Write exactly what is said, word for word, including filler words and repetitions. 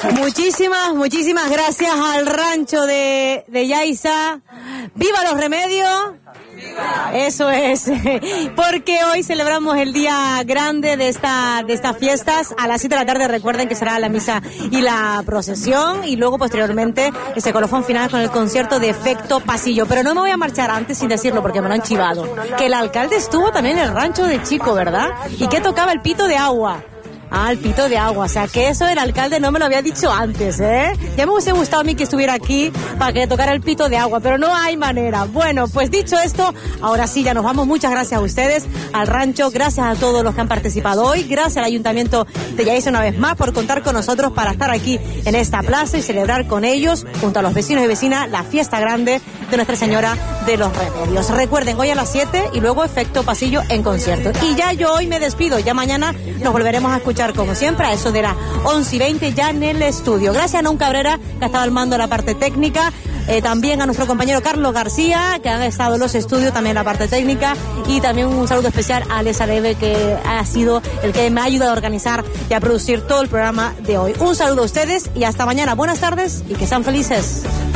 Muchísimas, muchísimas gracias al rancho de, de Yaiza. ¡Viva los remedios! Eso es, porque hoy celebramos el día grande de esta de estas fiestas. A las siete de la tarde recuerden que será la misa y la procesión, y luego posteriormente ese colofón final con el concierto de Efecto Pasillo. Pero no me voy a marchar antes sin decirlo porque me lo han chivado, que el alcalde estuvo también en el rancho de Chico, ¿verdad? Y que tocaba el pito de agua. Ah, el pito de agua, o sea que eso el alcalde no me lo había dicho antes, ¿eh? Ya me hubiese gustado a mí que estuviera aquí para que le tocara el pito de agua, pero no hay manera. Bueno, pues dicho esto, ahora sí, ya nos vamos. Muchas gracias a ustedes, al rancho, gracias a todos los que han participado hoy, gracias al Ayuntamiento de Yaiza una vez más por contar con nosotros para estar aquí en esta plaza y celebrar con ellos, junto a los vecinos y vecinas, la fiesta grande de Nuestra Señora de los Remedios. Recuerden, hoy a las siete y luego Efecto Pasillo en concierto. Y ya yo hoy me despido, ya mañana nos volveremos a escuchar como siempre a eso de las once y veinte ya en el estudio. Gracias a Naun Cabrera, que ha estado al mando de la parte técnica, eh, también a nuestro compañero Carlos García, que ha estado en los estudios también en la parte técnica, y también un saludo especial a Alex Areve, que ha sido el que me ha ayudado a organizar y a producir todo el programa de hoy. Un saludo a ustedes y hasta mañana. Buenas tardes y que sean felices.